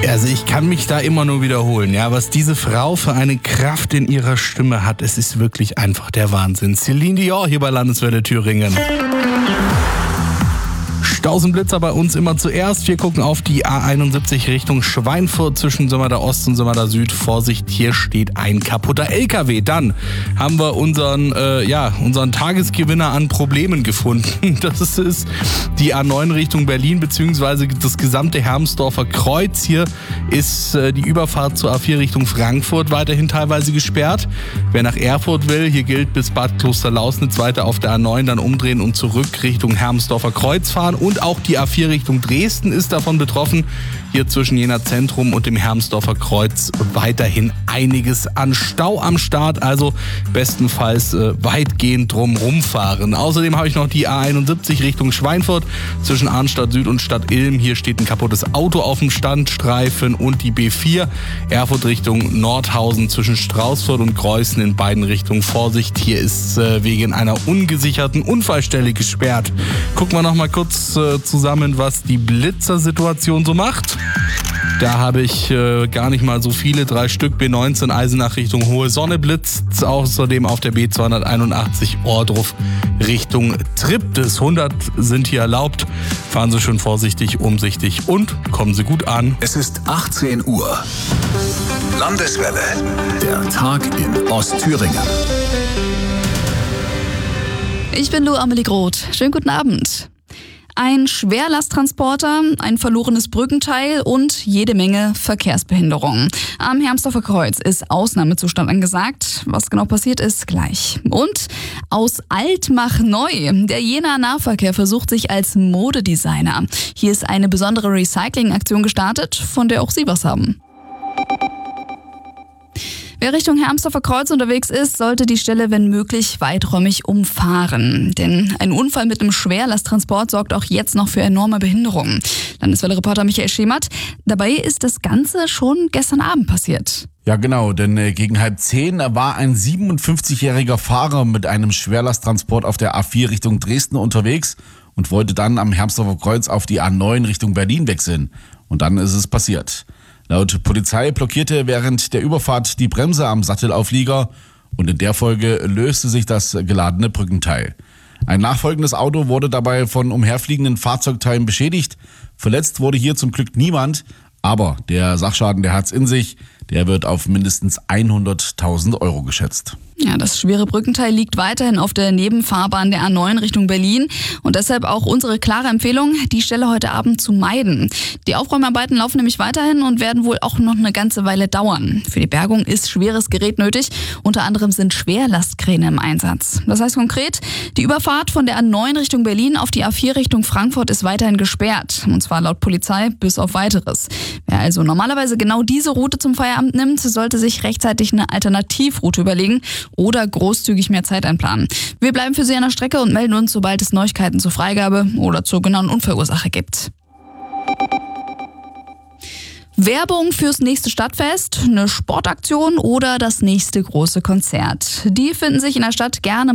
Also ich kann mich da immer nur wiederholen, ja, was diese Frau für eine Kraft in ihrer Stimme hat, es ist wirklich einfach der Wahnsinn. Celine Dion hier bei Landeswelle Thüringen. Staus und Blitzer bei uns immer zuerst. Wir gucken auf die A71 Richtung Schweinfurt zwischen Sömmerda Ost und Sömmerda Süd. Vorsicht, hier steht ein kaputter LKW. Dann haben wir unseren Tagesgewinner an Problemen gefunden. Das ist die A9 Richtung Berlin bzw. das gesamte Hermsdorfer Kreuz. Hier ist die Überfahrt zur A4 Richtung Frankfurt weiterhin teilweise gesperrt. Wer nach Erfurt will, hier gilt bis Bad Klosterlausnitz weiter auf der A9 dann umdrehen und zurück Richtung Hermsdorfer Kreuz fahren. Und auch die A4 Richtung Dresden ist davon betroffen. Hier zwischen Jena Zentrum und dem Hermsdorfer Kreuz weiterhin einiges an Stau am Start. Also bestenfalls weitgehend drum rumfahren. Außerdem habe ich noch die A71 Richtung Schweinfurt zwischen Arnstadt Süd und Stadt Ilm. Hier steht ein kaputtes Auto auf dem Standstreifen. Und die B4 Erfurt Richtung Nordhausen zwischen Straußfurt und Greußen in beiden Richtungen. Vorsicht, hier ist wegen einer ungesicherten Unfallstelle gesperrt. Gucken wir noch mal kurz zusammen, was die Blitzersituation so macht. Da habe ich gar nicht mal so viele, 3 Stück. B19 Eisenach Richtung Hohe Sonne blitzt. Außerdem auf der B281 Ohrdruf Richtung Triptis. 100 sind hier erlaubt. Fahren Sie schön vorsichtig, umsichtig und kommen Sie gut an. Es ist 18 Uhr. Landeswelle. Der Tag in Ostthüringen. Ich bin Amelie Groth. Schönen guten Abend. Ein Schwerlasttransporter, ein verlorenes Brückenteil und jede Menge Verkehrsbehinderung. Am Hermsdorfer Kreuz ist Ausnahmezustand angesagt. Was genau passiert ist, gleich. Und aus alt mach neu. Der Jenaer Nahverkehr versucht sich als Modedesigner. Hier ist eine besondere Recycling-Aktion gestartet, von der auch Sie was haben. Wer Richtung Hermsdorfer Kreuz unterwegs ist, sollte die Stelle, wenn möglich, weiträumig umfahren. Denn ein Unfall mit einem Schwerlasttransport sorgt auch jetzt noch für enorme Behinderungen. Landeswelle-Reporter Michael Schemert. Dabei ist das Ganze schon gestern Abend passiert. Ja genau, denn gegen 9:30 war ein 57-jähriger Fahrer mit einem Schwerlasttransport auf der A4 Richtung Dresden unterwegs und wollte dann am Hermsdorfer Kreuz auf die A9 Richtung Berlin wechseln. Und dann ist es passiert. Laut Polizei blockierte während der Überfahrt die Bremse am Sattelauflieger und in der Folge löste sich das geladene Brückenteil. Ein nachfolgendes Auto wurde dabei von umherfliegenden Fahrzeugteilen beschädigt. Verletzt wurde hier zum Glück niemand, aber der Sachschaden, der hat's in sich, der wird auf mindestens 100.000 € geschätzt. Ja, das schwere Brückenteil liegt weiterhin auf der Nebenfahrbahn der A9 Richtung Berlin und deshalb auch unsere klare Empfehlung, die Stelle heute Abend zu meiden. Die Aufräumarbeiten laufen nämlich weiterhin und werden wohl auch noch eine ganze Weile dauern. Für die Bergung ist schweres Gerät nötig, unter anderem sind Schwerlastkräne im Einsatz. Das heißt konkret, die Überfahrt von der A9 Richtung Berlin auf die A4 Richtung Frankfurt ist weiterhin gesperrt, und zwar laut Polizei bis auf Weiteres. Wer also normalerweise genau diese Route zum Feierabend nimmt, sollte sich rechtzeitig eine Alternativroute überlegen oder großzügig mehr Zeit einplanen. Wir bleiben für Sie an der Strecke und melden uns, sobald es Neuigkeiten zur Freigabe oder zur genauen Unfallursache gibt. Werbung fürs nächste Stadtfest, eine Sportaktion oder das nächste große Konzert. Die finden sich in der Stadt gerne